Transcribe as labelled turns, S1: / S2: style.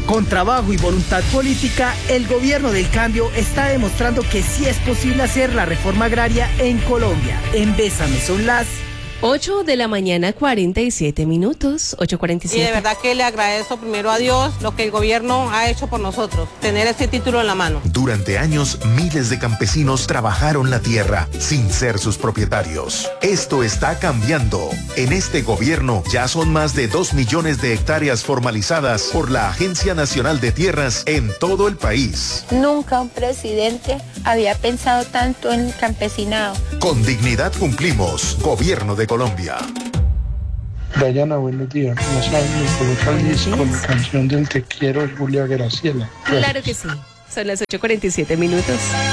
S1: Con trabajo y voluntad política, el gobierno del cambio está demostrando que sí es posible hacer la reforma agraria en Colombia. En Bésame son las
S2: 8 de la mañana, 47 minutos, 8:47.
S3: Y de verdad que le agradezco primero a Dios lo que el gobierno ha hecho por nosotros, tener este título en la mano.
S4: Durante años, miles de campesinos trabajaron la tierra sin ser sus propietarios. Esto está cambiando. En este gobierno ya son más de 2 millones de hectáreas formalizadas por la Agencia Nacional de Tierras en todo el país.
S5: Nunca un presidente había pensado tanto en el campesinado.
S4: Con dignidad cumplimos. Gobierno de Colombia.
S6: Dayana, buenos días. ¿Cómo saben? Me coloca el disco con la canción del Te Quiero de Julia Graciela.
S2: Claro que sí. Son las 8:47 minutos.